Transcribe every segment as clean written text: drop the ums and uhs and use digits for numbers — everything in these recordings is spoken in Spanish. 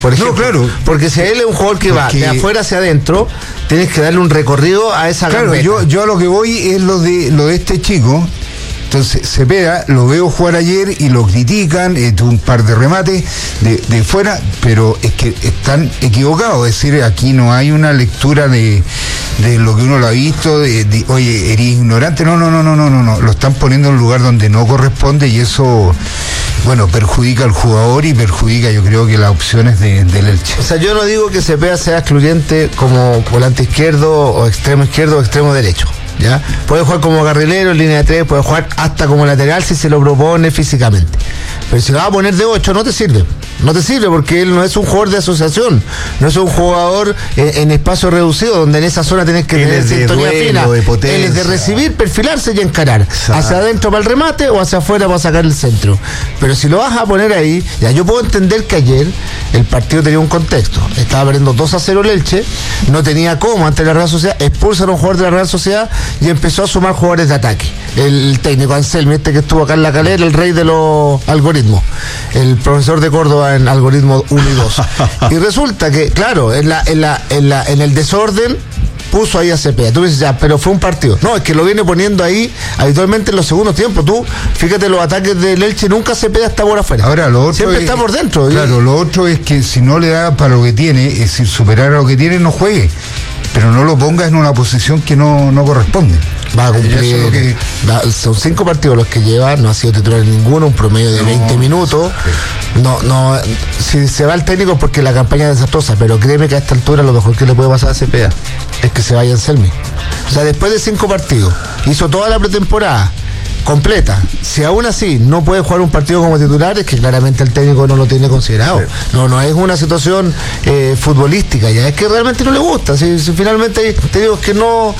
Por ejemplo, no, claro. Porque si él es un jugador que va de afuera hacia adentro, tienes que darle un recorrido a esa gambeta. Claro, yo a lo que voy es lo de este chico. Entonces Cepeda, lo veo jugar ayer y lo critican, tuvo un par de remates de fuera, pero es que están equivocados. Es decir, aquí no hay una lectura de lo que uno lo ha visto, oye, eres ignorante. No, lo están poniendo en un lugar donde no corresponde y eso, bueno, perjudica al jugador y perjudica, yo creo, que las opciones del Elche. O sea, yo no digo que Cepeda sea excluyente como volante izquierdo o extremo derecho. ¿Ya? Puede jugar como carrilero en línea de 3, puede jugar hasta como lateral si se lo propone físicamente. Pero si lo va a poner de 8 no te sirve. No te sirve porque él no es un jugador de asociación, no es un jugador en espacio reducido donde en esa zona tienes que tener sintonía fina. Él es de recibir, perfilarse y encarar. Exacto. Hacia adentro para el remate o hacia afuera para sacar el centro. Pero si lo vas a poner ahí, ya yo puedo entender que ayer el partido tenía un contexto. Estaba perdiendo 2-0 el Elche, no tenía cómo ante la Real Sociedad, expulsan a un jugador de la Real Sociedad y empezó a sumar jugadores de ataque. El técnico Anselmi, que estuvo acá en la calera, el rey de los algoritmos, el profesor de Córdoba en algoritmo 1 y 2. Y resulta que, claro, en el desorden puso ahí a Cepeda. Tú dices, ya, pero fue un partido. No, es que lo viene poniendo ahí habitualmente en los segundos tiempos. Tú, fíjate, los ataques del Elche, nunca Cepeda está por afuera. Ahora, lo otro siempre está por dentro. Claro, lo otro es que si no le da para lo que tiene, es decir, superar a lo que tiene, no juegue. Pero no lo pongas en una posición que no corresponde. Va a cumplir. Son 5 partidos los que lleva, no ha sido titular en ninguno, un promedio de 20 minutos. No, si se va el técnico porque la campaña es desastrosa, pero créeme que a esta altura lo mejor que le puede pasar a Cepeda es que se vaya Anselmi. O sea, después de 5 partidos, hizo toda la pretemporada completa. Si aún así no puede jugar un partido como titular, es que claramente el técnico no lo tiene considerado. Sí. No es una situación futbolística, ya es que realmente no le gusta. Si finalmente te digo que no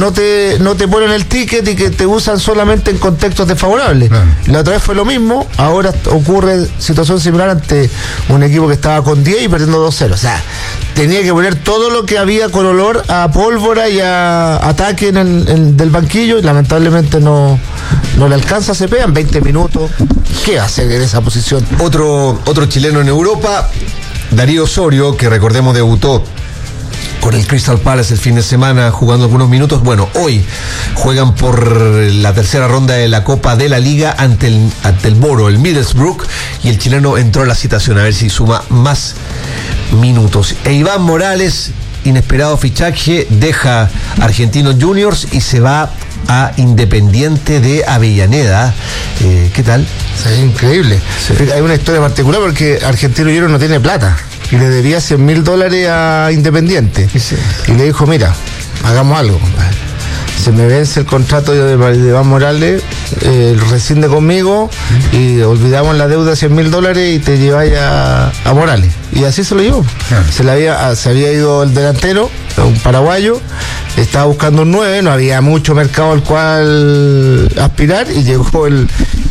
te ponen el ticket y que te usan solamente en contextos desfavorables. La otra vez fue lo mismo, ahora ocurre situación similar ante un equipo que estaba con 10 y perdiendo 2-0. O sea, tenía que poner todo lo que había con olor a pólvora y a ataque del banquillo y lamentablemente no le alcanza, se pegan 20 minutos. ¿Qué va a hacer en esa posición? Otro chileno en Europa, Darío Osorio, que recordemos debutó con el Crystal Palace el fin de semana jugando algunos minutos. Bueno, hoy juegan por la tercera ronda de la Copa de la Liga ante el Boro, el Middlesbrough, y el chileno entró a la citación a ver si suma más minutos. E Iván Morales, inesperado fichaje, deja Argentinos Juniors y se va a Independiente de Avellaneda. ¿Qué tal? Sí, increíble. Sí. Hay una historia particular porque Argentinos Juniors no tiene plata y le debía $100,000 a Independiente. Sí. Y le dijo, mira, hagamos algo, compadre. Se me vence el contrato de Iván Morales, rescinde conmigo y olvidamos la deuda de $100,000 y te lleváis a Morales. Y así se lo llevó. Se había ido el delantero, un paraguayo, estaba buscando un 9, no había mucho mercado al cual aspirar y llegó el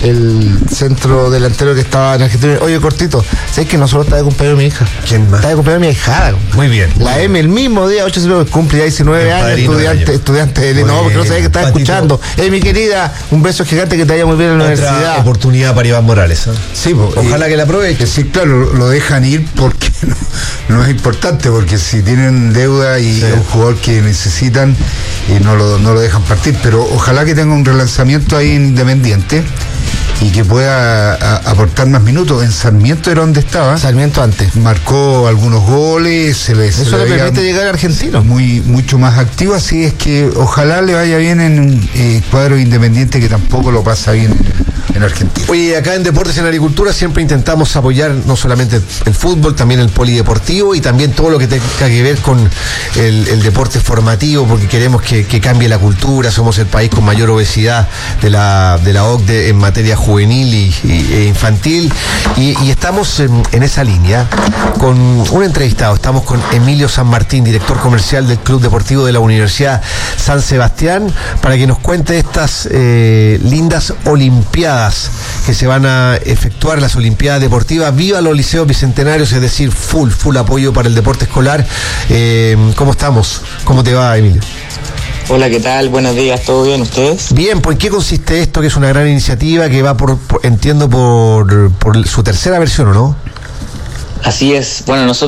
centro delantero que estaba en Argentina. Oye, cortito, ¿sabes que nosotros está de cumpleaños mi hija? ¿Quién más? Está de cumpleaños mi hijada. Muy bien. La M, el mismo día, 8 de septiembre, cumple ya 19 años, estudiante de no, porque no sabía que estaba escuchando. Mi querida, un beso gigante, que te vaya muy bien en la universidad. Oportunidad para Iván Morales, ¿eh? Sí, ojalá que la aproveche. Sí, claro, lo dejan ir porque no es importante, porque si tienen deuda y un jugador que necesitan, no lo dejan partir, pero ojalá que tenga un relanzamiento ahí en Independiente y que pueda aportar más minutos. En Sarmiento era donde estaba. Sarmiento antes. Marcó algunos goles. Eso le permite llegar a Argentino. Mucho más activo, así es que ojalá le vaya bien en cuadro Independiente, que tampoco lo pasa bien en Argentina. Oye, acá en Deportes en Agricultura siempre intentamos apoyar no solamente el fútbol, también el polideportivo y también todo lo que tenga que ver con el deporte formativo, porque queremos que cambie la cultura. Somos el país con mayor obesidad de la OCDE en materia juvenil e infantil, y estamos en esa línea con un entrevistado. Estamos con Emilio San Martín, director comercial del Club Deportivo de la Universidad San Sebastián, para que nos cuente estas lindas olimpiadas que se van a efectuar, las olimpiadas deportivas. Viva los liceos bicentenarios, es decir, full apoyo para el deporte escolar. ¿Cómo estamos? ¿Cómo te va, Emilio? Hola, ¿qué tal? Buenos días, ¿todo bien ustedes? Bien, ¿por qué consiste esto, que es una gran iniciativa que va entiendo por su tercera versión, ¿o no? Así es. Bueno, nosotros